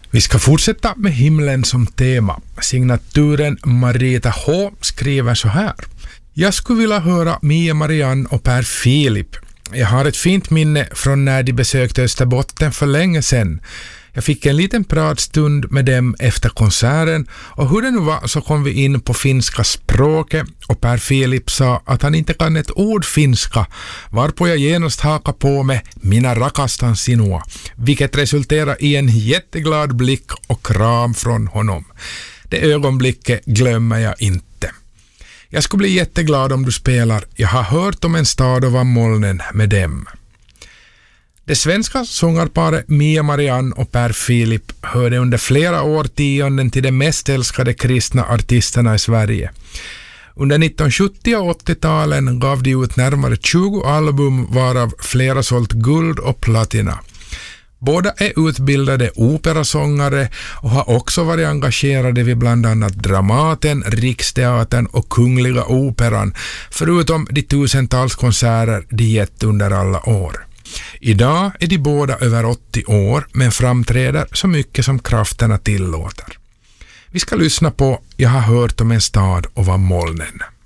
Vi ska fortsätta med himlen som tema. Signaturen Marita H. skriver så här. Jag skulle vilja höra Mia Marianne och Per Filip. Jag har ett fint minne från när de besökte Österbotten för länge sedan. Jag fick en liten pratstund med dem efter konserten och hur det nu var så kom vi in på finska språket och Per Filip sa att han inte kan ett ord finska, varpå jag genast hakade på med mina rakastan sinua, vilket resulterade i en jätteglad blick och kram från honom. Det ögonblicket glömmer jag inte. Jag skulle bli jätteglad om du spelar Jag har hört om en stad över molnen med dem. Det svenska sångarparet Mia Marianne och Per Filip hörde under flera årtionden till de mest älskade kristna artisterna i Sverige. Under 1970- och 80-talen gav de ut närmare 20 album varav flera sålt guld och platina. Båda är utbildade operasångare och har också varit engagerade vid bland annat Dramaten, Riksteatern och Kungliga Operan, förutom de tusentals konserter de gett under alla år. Idag är de båda över 80 år men framträder så mycket som krafterna tillåter. Vi ska lyssna på Jag har hört om en stad över molnen.